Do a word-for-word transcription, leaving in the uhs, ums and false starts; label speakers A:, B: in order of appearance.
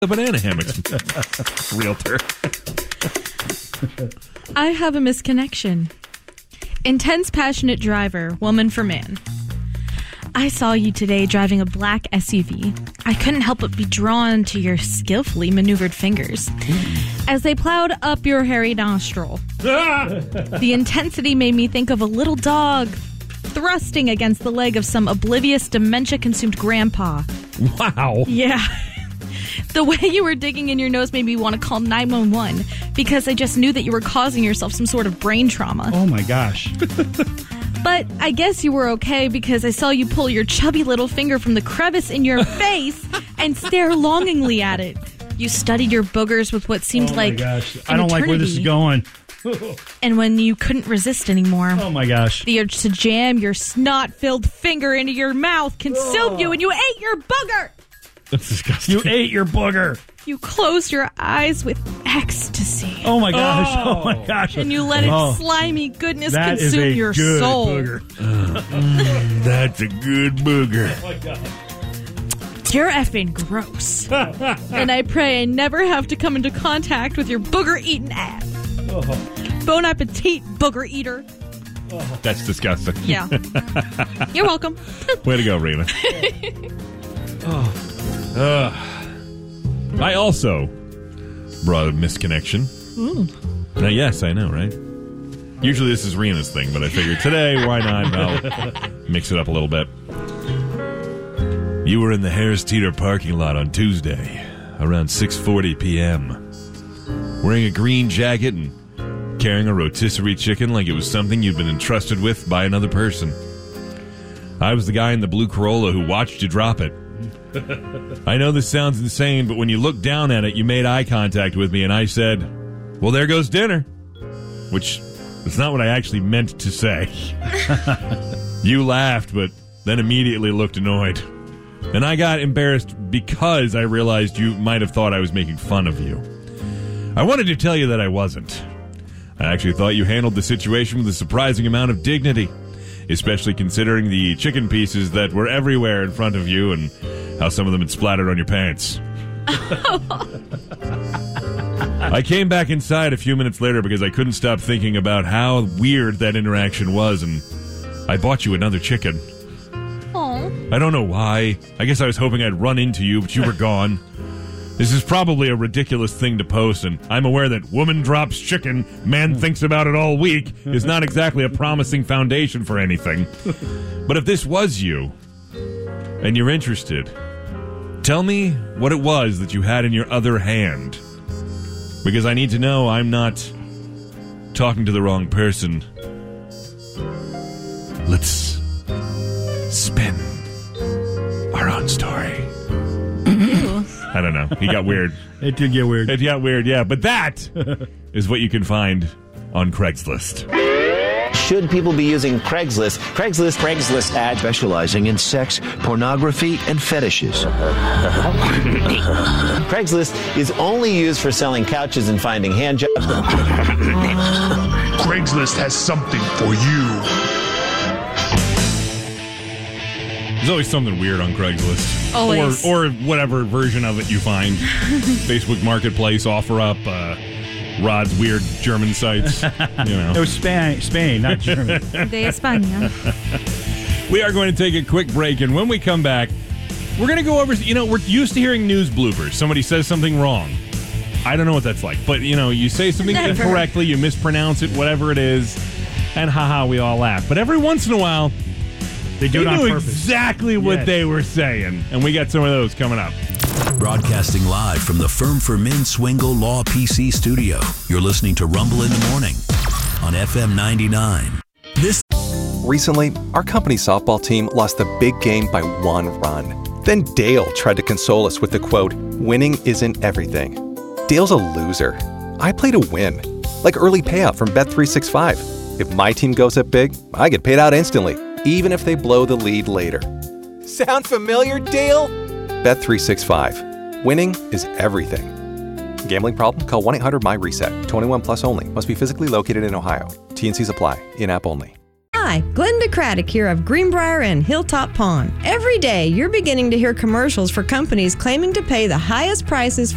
A: The banana hammock realtor.
B: I have a misconnection. Intense, passionate driver, woman for man. I saw you today driving a black S U V. I couldn't help but be drawn to your skillfully maneuvered fingers as they plowed up your hairy nostril. The intensity made me think of a little dog thrusting against the leg of some oblivious, dementia-consumed grandpa.
A: Wow.
B: Yeah. The way you were digging in your nose made me want to call nine one one because I just knew that you were causing yourself some sort of brain trauma.
C: Oh, my gosh.
B: But I guess you were okay because I saw you pull your chubby little finger from the crevice in your face and stare longingly at it. You studied your boogers with what seemed
C: oh
B: like
C: my gosh.
B: an
C: I don't
B: eternity.
C: like where this is going.
B: And when you couldn't resist anymore,
C: oh my gosh,
B: the urge to jam your snot-filled finger into your mouth consumed oh. you and you ate your booger.
A: That's disgusting.
C: You ate your booger.
B: You closed your eyes with ecstasy.
C: Oh my gosh. Oh, oh my gosh.
B: And you let
C: oh.
B: its slimy goodness
C: that
B: consume
C: is a
B: your
C: good
B: soul.
C: Booger.
A: Uh, mm, that's a good booger.
C: Oh my God.
B: You're effing gross. And I pray I never have to come into contact with your booger-eating ass. Oh. Bon appetit, booger eater.
A: Oh. That's disgusting.
B: Yeah. You're welcome.
A: Way to go, Rena. oh. Uh, I also brought a misconnection.
B: Ooh.
A: Now, yes, I know, right? Usually this is Rena's thing, but I figured today, why not? I'll mix it up a little bit. You were in the Harris Teeter parking lot on Tuesday, around six forty p.m., wearing a green jacket and carrying a rotisserie chicken like it was something you'd been entrusted with by another person. I was the guy in the blue Corolla who watched you drop it. I know this sounds insane, but when you looked down at it, you made eye contact with me, and I said, well, there goes dinner. Which is not what I actually meant to say. You laughed, but then immediately looked annoyed. And I got embarrassed because I realized you might have thought I was making fun of you. I wanted to tell you that I wasn't. I actually thought you handled the situation with a surprising amount of dignity, especially considering the chicken pieces that were everywhere in front of you and how some of them had splattered on your pants. I came back inside a few minutes later because I couldn't stop thinking about how weird that interaction was, and I bought you another chicken.
B: Aww.
A: I don't know why. I guess I was hoping I'd run into you, but you were gone. This is probably a ridiculous thing to post, and I'm aware that woman drops chicken, man thinks about it all week is not exactly a promising foundation for anything. But if this was you, and you're interested, tell me what it was that you had in your other hand. Because I need to know I'm not talking to the wrong person. Let's spin our own story. I don't know. He got weird.
C: It did get weird.
A: It got weird, yeah. But that is what you can find on Craigslist.
D: Should people be using Craigslist? Craigslist, Craigslist ad specializing in sex, pornography, and fetishes. Craigslist is only used for selling couches and finding hand jobs.
E: Craigslist has something for you.
A: There's always something weird on Craigslist.
B: Always.
A: Or, or whatever version of it you find. Facebook Marketplace, OfferUp, uh, Rod's weird German sites. You know.
C: It was Spain, Spain, not Germany.
B: De España.
A: We are going to take a quick break, and when we come back, we're going to go over, you know, we're used to hearing news bloopers. Somebody says something wrong. I don't know what that's like, but, you know, you say something
B: Never.
A: incorrectly, you mispronounce it, whatever it is, and haha, we all laugh. But every once in a while,
C: They do
A: they
C: it on
A: knew
C: purpose.
A: exactly what
C: Yes.
A: they were saying, and we got some of those coming up.
F: Broadcasting live from the Firm for Men Swingle Law P C studio. You're listening to Rumble in the Morning on F M ninety-nine. This
G: Recently, our company softball team lost the big game by one run. Then Dale tried to console us with the quote, "Winning isn't everything." Dale's a loser. I play to win. Like early payout from Bet three sixty-five. If my team goes up big, I get paid out instantly, even if they blow the lead later. Sound familiar, Dale? Bet three sixty-five. Winning is everything. Gambling problem? Call one eight hundred my reset. twenty-one plus only. Must be physically located in Ohio. T and Cs apply. In-app only.
H: Hi, Glenda Craddock here of Greenbrier and Hilltop Pond. Every day, you're beginning to hear commercials for companies claiming to pay the highest prices